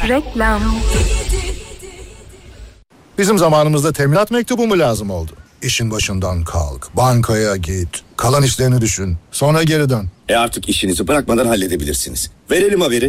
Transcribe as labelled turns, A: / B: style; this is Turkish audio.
A: Reklam.
B: Bizim zamanımızda teminat mektubu mu lazım oldu? İşin başından kalk, bankaya git, kalan işlerini düşün, sonra geri dön.
C: Artık işinizi bırakmadan halledebilirsiniz. Verelim haberi.